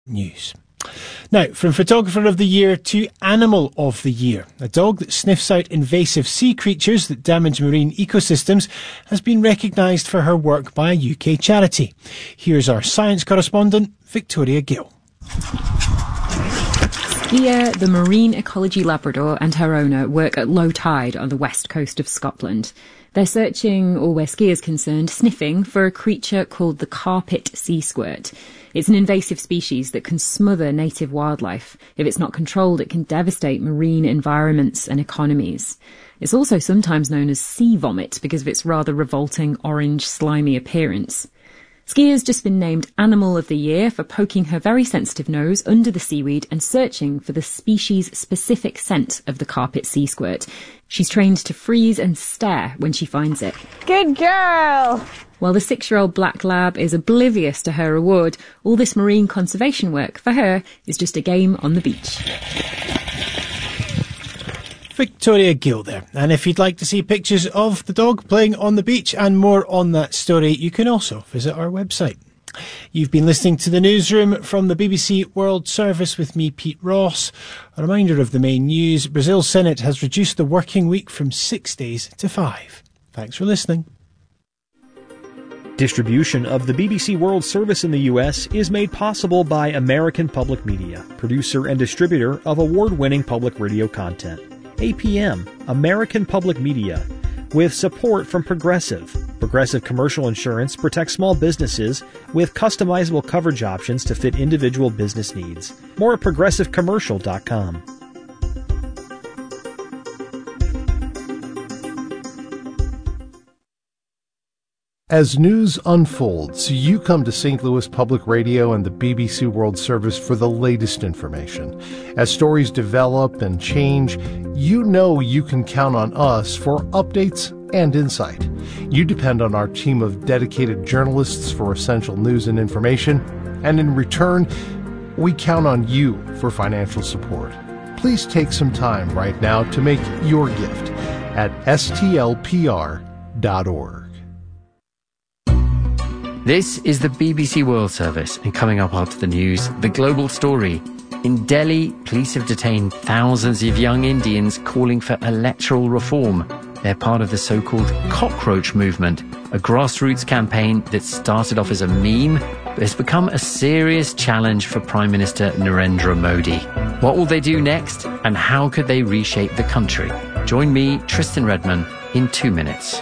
News. Now, from Photographer of the Year to Animal of the Year, a dog that sniffs out invasive sea creatures that damage marine ecosystems has been recognised for her work by a UK charity. Here's our science correspondent, Victoria Gill. Skia, the marine ecology Labrador, and her owner work at low tide on the west coast of Scotland. They're searching, or where Skia is concerned, sniffing for a creature called the carpet sea squirt. It's an invasive species that can smother native wildlife. If it's not controlled, it can devastate marine environments and economies. It's also sometimes known as sea vomit because of its rather revolting orange, slimy appearance. Skia's just been named Animal of the Year for poking her very sensitive nose under the seaweed and searching for the species-specific scent of the carpet sea squirt. She's trained to freeze and stare when she finds it. Good girl! While the 6-year-old black lab is oblivious to her reward, all this marine conservation work for her is just a game on the beach. Victoria Gill there. And if you'd like to see pictures of the dog playing on the beach and more on that story, you can also visit our website. You've been listening to the newsroom from the BBC World Service with me, Pete Ross. A reminder of the main news. Brazil's Senate has reduced the working week from 6 days to 5. Thanks for listening. Distribution of the BBC World Service in the U.S. is made possible by American Public Media, producer and distributor of award-winning public radio content. APM, American Public Media, with support from Progressive. Progressive Commercial Insurance protects small businesses with customizable coverage options to fit individual business needs. More at progressivecommercial.com. As news unfolds, you come to St. Louis Public Radio and the BBC World Service for the latest information. As stories develop and change, you know you can count on us for updates and insight. You depend on our team of dedicated journalists for essential news and information, and in return, we count on you for financial support. Please take some time right now to make your gift at stlpr.org. This is the BBC World Service, and coming up after the news, the global story. In Delhi, police have detained thousands of young Indians calling for electoral reform. They're part of the so-called cockroach movement, a grassroots campaign that started off as a meme, but has become a serious challenge for Prime Minister Narendra Modi. What will they do next, and how could they reshape the country? Join me, Tristan Redman, in 2 minutes.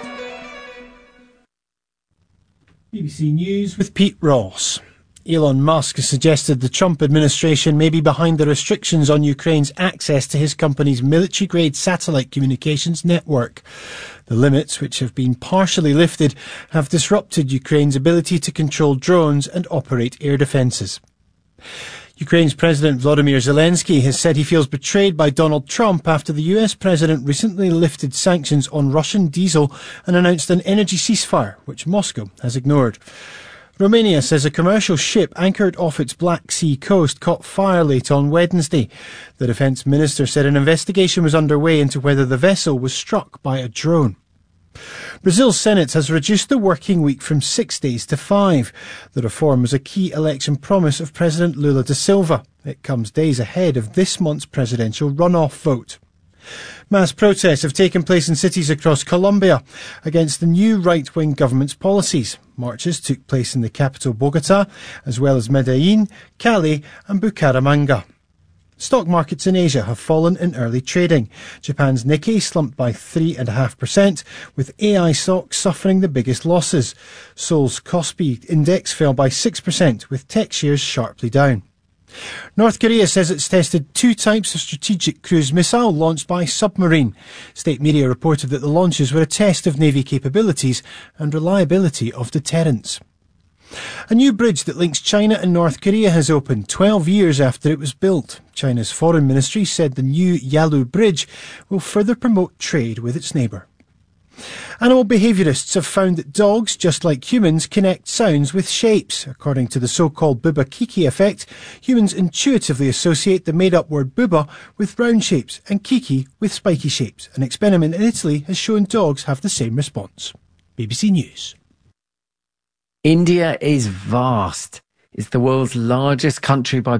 BBC News with Pete Ross. Elon Musk has suggested the Trump administration may be behind the restrictions on Ukraine's access to his company's military-grade satellite communications network. The limits, which have been partially lifted, have disrupted Ukraine's ability to control drones and operate air defences. Ukraine's President Volodymyr Zelensky has said he feels betrayed by Donald Trump after the US President recently lifted sanctions on Russian diesel and announced an energy ceasefire, which Moscow has ignored. Romania says a commercial ship anchored off its Black Sea coast caught fire late on Wednesday. The defence minister said an investigation was underway into whether the vessel was struck by a drone. Brazil's Senate has reduced the working week from 6 days to 5. The reform was a key election promise of President Lula da Silva. It comes days ahead of this month's presidential runoff vote. Mass protests have taken place in cities across Colombia against the new right-wing government's policies. Marches took place in the capital Bogotá, as well as Medellín, Cali and Bucaramanga. Stock markets in Asia have fallen in early trading. Japan's Nikkei slumped by 3.5%, with AI stocks suffering the biggest losses. Seoul's Kospi index fell by 6%, with tech shares sharply down. North Korea says it's tested 2 types of strategic cruise missile launched by submarine. State media reported that the launches were a test of Navy capabilities and reliability of deterrence. A new bridge that links China and North Korea has opened 12 years after it was built. China's foreign ministry said the new Yalu Bridge will further promote trade with its neighbour. Animal behaviourists have found that dogs, just like humans, connect sounds with shapes. According to the so-called Bubba Kiki effect, humans intuitively associate the made-up word Bubba with round shapes and Kiki with spiky shapes. An experiment in Italy has shown dogs have the same response. BBC News. India is vast. is the world's largest country by